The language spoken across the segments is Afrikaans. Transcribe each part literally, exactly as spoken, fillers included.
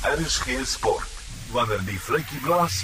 R S G Sport. Wanneer die vletjie blaas,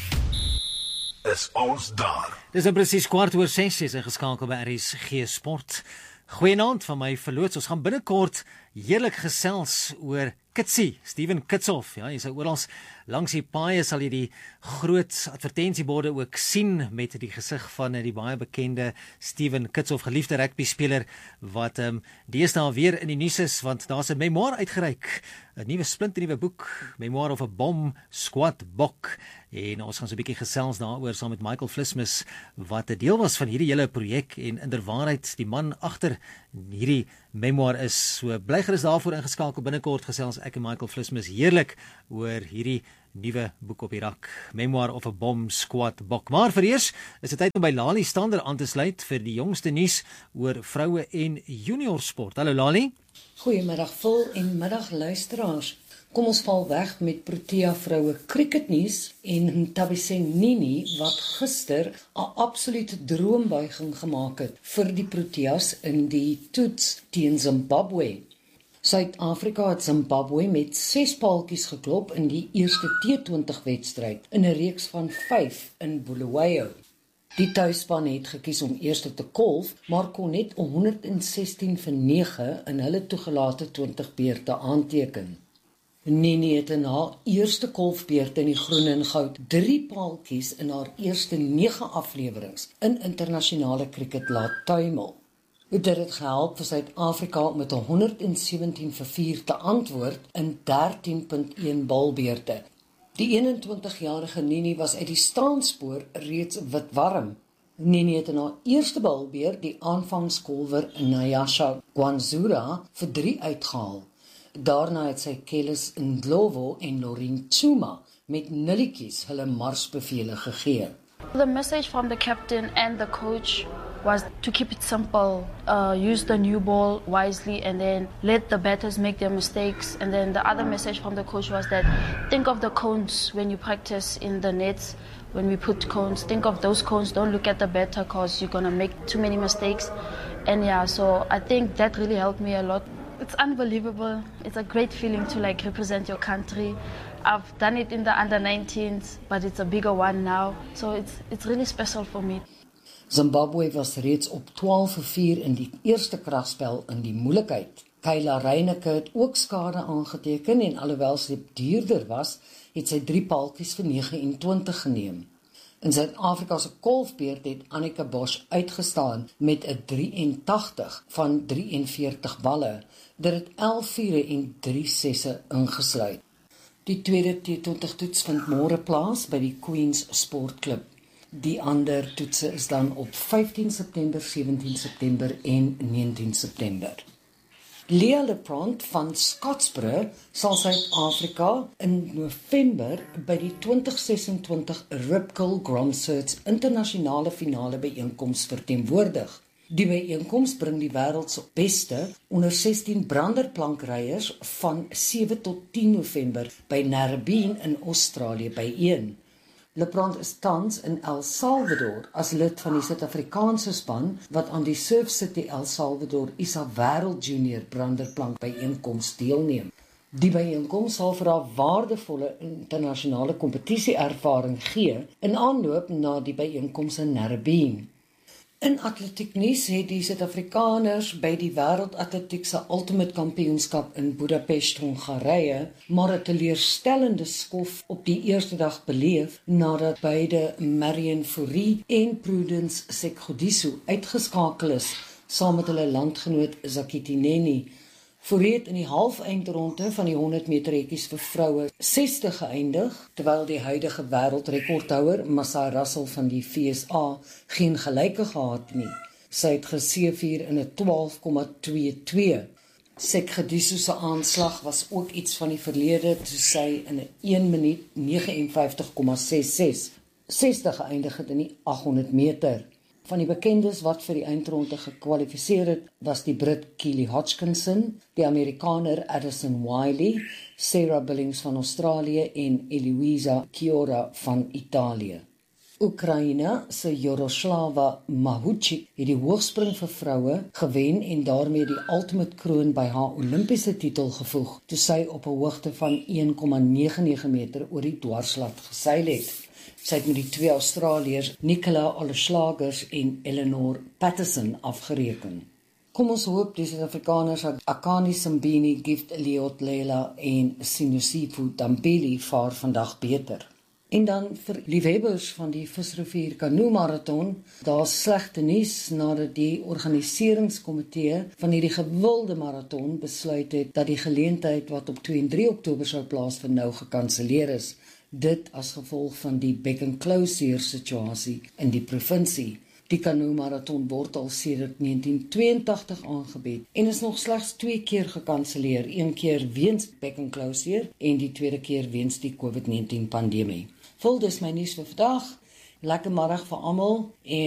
is ons daar. Dis nou presies kwart oor ses, is ingeskakel by R S G Sport. Goeienaand van my verloots. Ons gaan binnekort heerlik gesels oor Kitsie, Steven Kitshoff. Ja, jy sal oral langs die paaie sal jy die groot advertensieborde ook sien met die gesig van die baie bekende Steven Kitshoff, geliefde rugbyspeler wat ehm um, deesdae weer in die nuus is, want daar's 'n memoir uitgereik, 'n nuwe splinternuwe boek, Memoir of a Bomb Squad Bok. En ons gaan so 'n bietjie gesels daaroor saam met Michael Vlismus, wat 'n deel was van hierdie hele projek en inderwaarheid die man agter hierdie memoir is. So bly gerus daarvoor ingeskakel. Binnekort gesels ek en Michael Vlismus heerlik oor hierdie nuwe boek op die rak, Memoir of a Bomb Squad Bok. Maar vir eers is dit tyd om by Lali Stander aan te sluit vir die jongste nuus oor vroue en junior sport. Hallo Lali. Goeiemiddag vol en middag luisteraars. Kom ons val weg met Protea vroue cricketnuus en Ntabiseni wat gister 'n absolute droombuiging gemaak het vir die Proteas in die toets teen Zimbabwe. Suid-Afrika het Zimbabwe met ses paaltjies geklop in die eerste T twintig wedstryd in 'n reeks van vyf in Bulawayo. Die tuisspan het gekies om eerste te kolf, maar kon net honderd sestien vir nege in hulle toegelate twintig beurte aanteken. Nini het in haar eerste kolfbeurt in die groen en goud drie paaltjies in haar eerste nege afleweringe in internasionale cricket laat tuimel. Dit het gehelp vir Suid-Afrika met honderd sewentien vir vier te antwoord in dertien punt een balbeurte. Die eenentwintigjarige Nini was uit die straanspoor reeds wit warm. Nini het in haar eerste balbeurt die aanvangskolwer Nyasha Gwanzura vir drie uitgehaal. Daarna het sy Kellis Ndlovu en Lorin Chuma met nulletjies hulle marsbevele gegee. The message from the captain and the coach was to keep it simple, uh, use the new ball wisely and then let the batters make their mistakes. And then the other message from the coach was that think of the cones when you practice in the nets, when we put cones, think of those cones, don't look at the batter because you're going to make too many mistakes. And yeah, so I think that really helped me a lot. It's unbelievable. It's a great feeling to like represent your country. I've done it in the under nineteens, but it's a bigger one now. So it's it's really special for me. Zimbabwe was reeds op twaalf vir vier in die eerste kragspel in die moeilikheid. Kayla Reineke het ook skade aangeteken en alhoewel sy duurder was, het sy drie paaltjies vir negenentwintig geneem. In Suid-Afrika se kolfbeurt het Annika Bosch uitgestaan met 'n drieëntagtig van drieënveertig balle. Dit het elf viere en drie sesse ingesluit. Die tweede T twintig toets vind môre plaas by die Queen's Sportklub. Die ander toetse is dan op vyftien September, sewentien September en negentien September. Lea Leprant van Scottsboro sal Suid-Afrika in November by die twintig sesentwintig Ripkel Gromserts internasionale finale byeenkoms verteenwoordig. Die byeenkoms bring die wêreld se beste onder sestien branderplankryers van sewe tot tien November by Narrabeen in Australië byeen. Leprant is tans in El Salvador as lid van die Suid-Afrikaanse span wat aan die Surf City El Salvador I S A Wêreld Junior branderplank byeenkoms deelneem. Die byeenkoms sal vir haar waardevolle internasionale kompetisieervaring gee in aanloop na die byeenkoms in Narrabeen. In atletieknuus het die Suid-Afrikaners by die wêreldatletiek se ultimate kampioenskap in Budapest, Hongarye, maar 'n teleurstellende skof op die eerste dag beleef nadat beide Marion Fourie en Prudence Sekgodiso uitgeskakel is saam met hulle landgenoot Zakitineni. Fourie het in die halfeindronde van die honderd meter hekkies vir vroue sesde geëindig, terwyl die huidige wêreldrekordhouer Massa Russell van die V S A geen gelyke gehad nie. Sy het geseëvier in 'n twaalf komma twee twee. Sekgodiso se aanslag was ook iets van die verlede toe sy in 'n een minuut negenenvyftig komma ses ses sesde geëindig het in die agthonderd meter. Van die bekendes wat vir die eindronde gekwalifiseer het, was die Brit Keely Hodgkinson, die Amerikaner Addison Wiley, Sarah Billings van Australië en Eloisa Chiora van Italië. Oekraïne se Jaroslava Mahuchik het die hoogspring vir vroue gewen en daarmee die ultimate kroon by haar Olimpiese titel gevoeg, toe sy op 'n hoogte van een komma nege nege meter oor die dwarslat geseil het. Sy het met die twee Australiërs Nicola Oleslagers en Eleanor Patterson afgereken. Kom ons hoop die Suid-Afrikaners Akani Simbini, Gift Elliot Leila en Sinusifu Dambili vaar vandag beter. En dan vir liefhebbers van die Visrivier Kanoe Marathon, daar's slegte nuus nadat die organiseringskomitee van hierdie gewilde marathon besluit het dat die geleentheid wat op twee en drie Oktober sou plaasvind nou gekanselleer is. Dit as gevolg van die beck-and-close situasie in die provinsie. Die Kanoe Marathon word al sedert negentien tweeëntagtig aangebied en is nog slegs twee keer gekanselleer, een keer weens beck-and-close en die tweede keer weens die COVID negentien pandemie. Vol dis my nuus vir vandag. Lekker middag vir almal en